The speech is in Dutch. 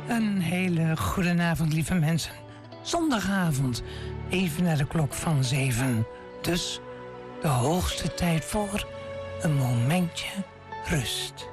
Een hele goede avond, lieve mensen. Zondagavond, even naar de klok van 7. Dus de hoogste tijd voor een momentje rust.